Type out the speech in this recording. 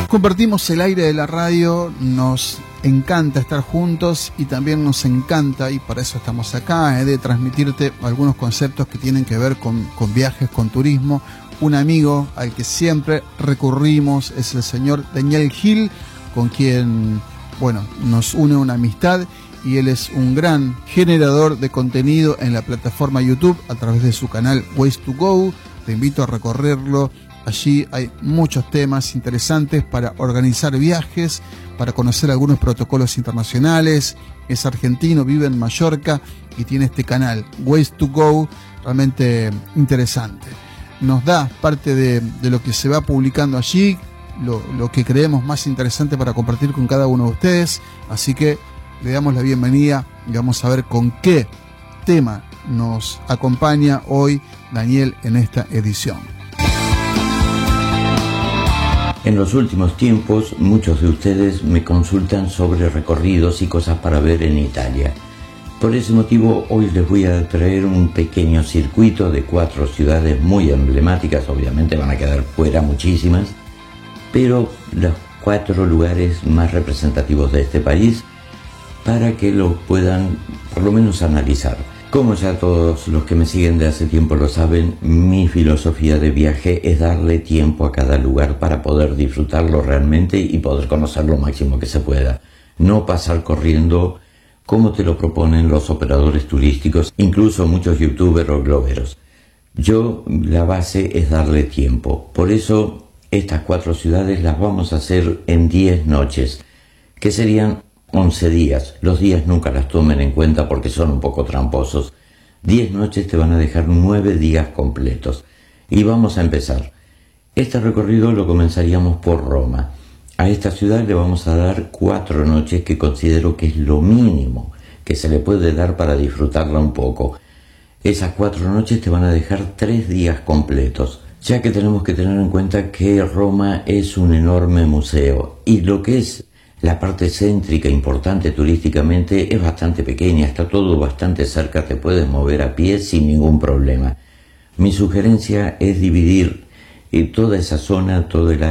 Compartimos el aire de la radio, nos encanta estar juntos y también nos encanta, y para eso estamos acá, de transmitirte algunos conceptos que tienen que ver con viajes, con turismo. Un amigo al que siempre recurrimos es el señor Daniel Gil, con quien, bueno, nos une una amistad, y él es un gran generador de contenido en la plataforma YouTube a través de su canal Ways to Go. Te invito a recorrerlo. Allí hay muchos temas interesantes para organizar viajes, para conocer algunos protocolos internacionales. Es argentino, vive en Mallorca y tiene este canal, Ways to Go, realmente interesante. Nos da parte de lo que se va publicando allí, lo que creemos más interesante para compartir con cada uno de ustedes. Así que le damos la bienvenida y vamos a ver con qué tema nos acompaña hoy Daniel en esta edición. En los últimos tiempos, muchos de ustedes me consultan sobre recorridos y cosas para ver en Italia. Por ese motivo, hoy les voy a traer un pequeño circuito de 4 ciudades muy emblemáticas. Obviamente van a quedar fuera muchísimas, pero los 4 lugares más representativos de este país para que lo puedan por lo menos analizar. Como ya todos los que me siguen de hace tiempo lo saben, mi filosofía de viaje es darle tiempo a cada lugar para poder disfrutarlo realmente y poder conocer lo máximo que se pueda. No pasar corriendo como te lo proponen los operadores turísticos, incluso muchos youtubers o blogueros. Yo, la base es darle tiempo. Por eso, estas 4 ciudades las vamos a hacer en 10 noches, que serían 11 días. Los días nunca las tomen en cuenta porque son un poco tramposos. 10 noches te van a dejar 9 días completos. Y vamos a empezar. Este recorrido lo comenzaríamos por Roma. A esta ciudad le vamos a dar 4 noches, que considero que es lo mínimo que se le puede dar para disfrutarla un poco. Esas 4 noches te van a dejar 3 días completos, ya que tenemos que tener en cuenta que Roma es un enorme museo y lo que es la parte céntrica importante turísticamente es bastante pequeña, está todo bastante cerca, te puedes mover a pie sin ningún problema. Mi sugerencia es dividir toda esa zona, todo el área